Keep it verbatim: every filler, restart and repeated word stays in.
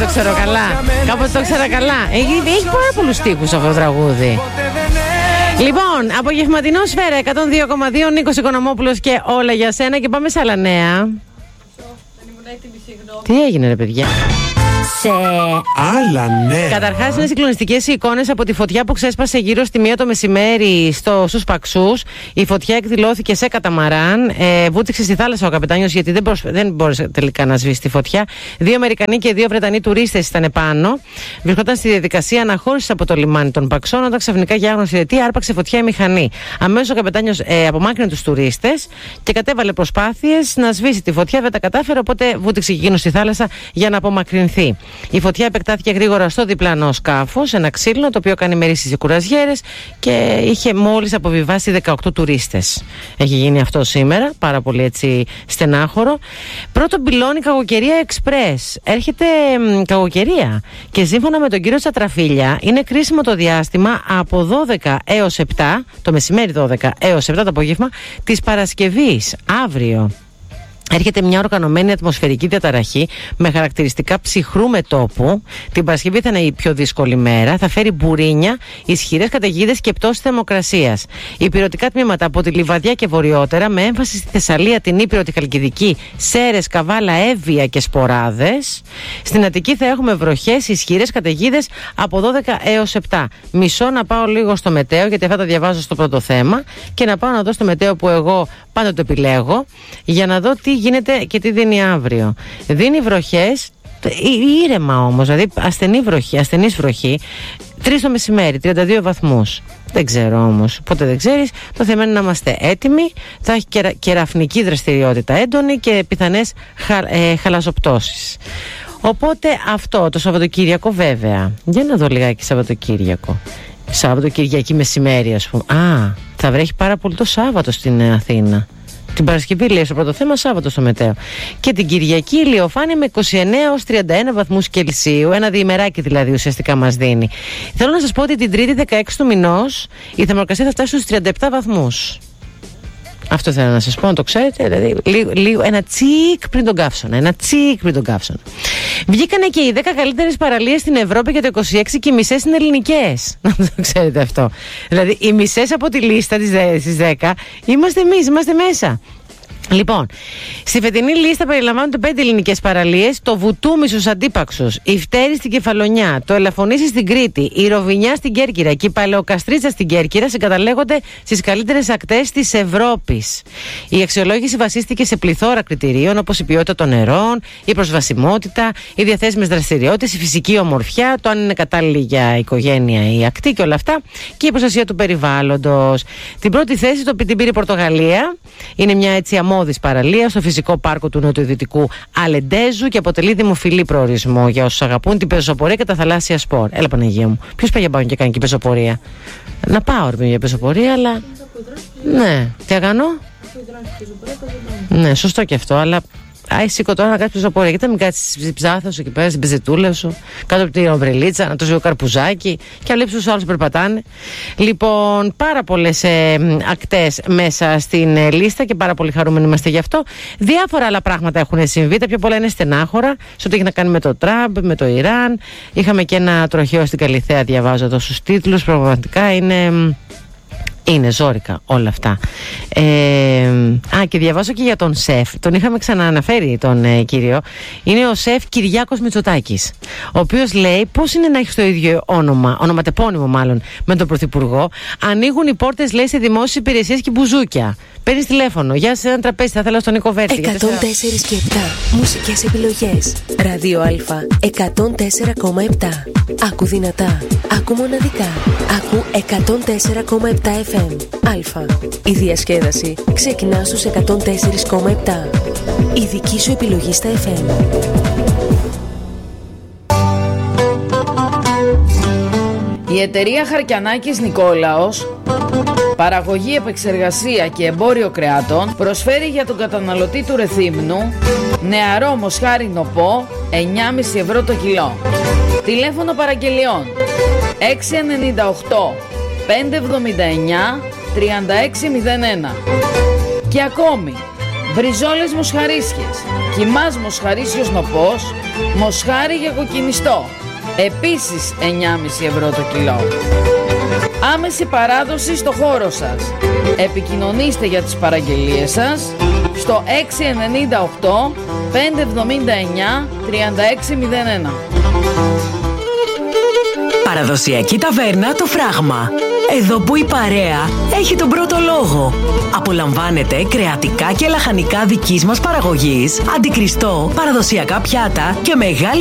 το ξέρω καλά. Κάποτε το ξέρα καλά. Έχει, έχει πάρα πολλούς στίχους αυτό το τραγούδι. Λοιπόν, απογευματινό Σφαίρα εκατόν δύο κόμμα δύο, Νίκος Οικονομόπουλος και όλα για σένα. Και πάμε σε άλλα νέα. Τι έγινε ρε παιδιά? Σε άλλα νέα. Καταρχάς είναι συγκλονιστικές οι εικόνες από τη φωτιά που ξέσπασε γύρω στη μία το μεσημέρι στο, στους Παξούς. Η φωτιά εκδηλώθηκε σε καταμαράν, ε, βούτυξε στη θάλασσα ο καπετάνιος γιατί δεν, προσ... δεν μπόρεσε τελικά να σβήσει τη φωτιά. Δύο Αμερικανοί και δύο Βρετανοί τουρίστες ήταν επάνω. Βρισκόταν στη διαδικασία αναχώρησης από το λιμάνι των Παξών όταν ξαφνικά για άγνωστη αιτία άρπαξε φωτιά η μηχανή. Αμέσως ο καπετάνιος ε, απομάκρυνε τους τουρίστες και κατέβαλε προσπάθειες να σβήσει τη φωτιά. Δεν τα κατάφερε, οπότε βούτυξε εκείνο στη θάλασσα για να απομακρυνθεί. Η φωτιά επεκτάθηκε γρήγορα στο διπλανό σκάφος, ένα ξύλινο το οποίο κάνει μερίσεις και κουραζιέρες και είχε μόλις αποβιβάσει δεκαοκτώ τουρίστες. Έχει γίνει αυτό σήμερα, πάρα πολύ έτσι στενάχωρο. Πρώτο πυλώνει κακοκαιρία εξπρές. Έρχεται μ, κακοκαιρία και σύμφωνα με τον κύριο Τσατραφίλια είναι κρίσιμο το διάστημα από δώδεκα έως επτά, το μεσημέρι δώδεκα έως επτά το απόγευμα της Παρασκευής, αύριο. Έρχεται μια οργανωμένη ατμοσφαιρική διαταραχή με χαρακτηριστικά ψυχρού μετώπου. Την Παρασκευή θα είναι η πιο δύσκολη μέρα. Θα φέρει μπουρίνια, ισχυρές καταιγίδες και πτώση θερμοκρασίας. Υπηρετικά τμήματα από τη Λιβαδιά και βορειότερα, με έμφαση στη Θεσσαλία, την Ήπειρο, τη Χαλκιδική, Σέρρες, Καβάλα, Εύβοια και Σποράδες. Στην Αττική θα έχουμε βροχές, ισχυρές καταιγίδες από δώδεκα έως επτά. Μισό να πάω λίγο στο μετέο, γιατί αυτά τα διαβάζω στο πρώτο θέμα, και να πάω να δω στο μετέο που εγώ πάντα το επιλέγω, για να δω τι γίνεται και τι δίνει αύριο. Δίνει βροχές, ήρεμα όμως, δηλαδή ασθενή βροχή, ασθενής βροχή, τρεις το μεσημέρι, τριάντα δύο βαθμούς. Δεν ξέρω όμως, ποτέ δεν ξέρεις. Το θέμα είναι να είμαστε έτοιμοι. Θα έχει κερα, κεραφνική δραστηριότητα έντονη και πιθανές χα, ε, χαλαζοπτώσεις. Οπότε αυτό το Σαββατοκύριακο βέβαια. Για να δω λιγάκι Σαββατοκύριακο. Σαββατοκυριακή μεσημέρι ας πούμε. Α, θα βρέχει πάρα πολύ το Σάββατο στην Αθήνα. Την Παρασκευή λέει στο πρώτο θέμα, Σάββατο στο μετέο. Και την Κυριακή ηλιοφάνεια με είκοσι εννέα έως τριάντα ένα βαθμούς Κελσίου. Ένα διημεράκι δηλαδή ουσιαστικά μας δίνει. Θέλω να σας πω ότι την Τρίτη δεκαέξι του μηνός η θερμοκρασία θα φτάσει στους τριάντα επτά βαθμούς. Αυτό θέλω να σας πω, να το ξέρετε. Δηλαδή, λίγο, λίγο, ένα τσίκ πριν τον καύσωνα. Ένα τσίκ πριν τον καύσωνα. Βγήκανε και οι δέκα καλύτερες παραλίες στην Ευρώπη για το είκοσι έξι και οι μισές είναι ελληνικές. Να το ξέρετε αυτό. Δηλαδή, οι μισές από τη λίστα της δέκα είμαστε εμείς, είμαστε μέσα. Λοιπόν, στη φετινή λίστα περιλαμβάνονται πέντε ελληνικές παραλίες: το Βουτούμι στους Αντίπαξους, η Φτέρη στην Κεφαλονιά, το Ελαφωνήσι στην Κρήτη, η Ροβινιά στην Κέρκυρα και η Παλαιοκαστρίτσα στην Κέρκυρα συγκαταλέγονται στις καλύτερες ακτές της Ευρώπης. Η αξιολόγηση βασίστηκε σε πληθώρα κριτηρίων όπως η ποιότητα των νερών, η προσβασιμότητα, οι διαθέσιμες δραστηριότητες, η φυσική ομορφιά, το αν είναι κατάλληλη για οικογένεια η ακτή και όλα αυτά, και η προστασία του περιβάλλοντος. Την πρώτη θέση το, την πήρε η Πορτογαλία. Είναι μια έτσι αμμώδης παραλία στο φυσικό πάρκο του νοτιοδυτικού Αλεντέζου και αποτελεί δημοφιλή προορισμό για όσους αγαπούν την πεζοπορία και τα θαλάσσια σπορ. Έλα Παναγία μου, ποιος πάει για πάνω και κάνει και πεζοπορία? Να πάω ρε για πεζοπορία, αλλά ναι, τι κάνω? Ναι, σωστό και αυτό, αλλά άι σήκω τώρα να κάνεις πεζοπορία. Γιατί να μην κάτσεις στην ψάθα σου εκεί πέρα, στην πεζετούλα σου, κάτω από την ομπρελίτσα, να τρως καρπουζάκι και να βλέπεις τους άλλους περπατάνε. Λοιπόν, πάρα πολλές ε, ακτές μέσα στην ε, λίστα και πάρα πολύ χαρούμενοι είμαστε γι' αυτό. Διάφορα άλλα πράγματα έχουν συμβεί. Τα πιο πολλά είναι στενάχωρα, σε ό,τι έχει να κάνει με το Τραμπ, με το Ιράν. Είχαμε και ένα τροχαίο στην Καλιθέα, διαβάζω εδώ στους τίτλους. Πραγματικά είναι. Είναι ζόρικα όλα αυτά. Ε, α, και διαβάζω και για τον σεφ. Τον είχαμε ξανααναφέρει τον ε, κύριο. Είναι ο σεφ Κυριάκος Μητσοτάκης, ο οποίος λέει πώς είναι να έχεις το ίδιο όνομα, ονοματεπώνυμο μάλλον, με τον Πρωθυπουργό. Ανοίγουν οι πόρτες, λέει, σε δημόσιες υπηρεσίες και μπουζούκια. Παίρνεις τηλέφωνο. Γεια σας, ένα τραπέζι. Θα ήθελα στον Νίκο Βέρτη. εκατόν τέσσερα και επτά. Μουσικές επιλογές. Ράδιο Α. εκατόν τέσσερα κόμμα επτά. Άκου δυνατά. Άκου μοναδικά. Άκου εκατόν τέσσερα κόμμα επτά εφ εμ. Α. Η διασκέδαση ξεκινά στους εκατόν τέσσερα κόμμα επτά. Η δική σου επιλογή στα εφ εμ. Η εταιρεία Χαρκιανάκης Νικόλαος, παραγωγή, επεξεργασία και εμπόριο κρεάτων, προσφέρει για τον καταναλωτή του Ρεθύμνου νεαρό μοσχάρινο πω εννιά κόμμα πέντε ευρώ το κιλό. Τηλέφωνο παραγγελιών έξι εννιά οκτώ πέντε εβδομήντα εννιά τριάντα έξι μηδέν ένα. Και ακόμη μπριζόλες μοσχαρίσιες, κιμάς μοσχαρίσιος νοπός, μοσχάρι για κοκκινιστό, επίσης εννιά κόμμα πέντε ευρώ το κιλό. Άμεση παράδοση στο χώρο σας. Επικοινωνήστε για τις παραγγελίες σας στο έξι εννιά οκτώ πέντε εβδομήντα εννιά τριάντα έξι μηδέν ένα. Παραδοσιακή ταβέρνα Το Φράγμα. Εδώ που η παρέα έχει τον πρώτο λόγο. Απολαμβάνετε κρεατικά και λαχανικά δικής μας παραγωγής, αντικριστό, παραδοσιακά πιάτα και μεγάλη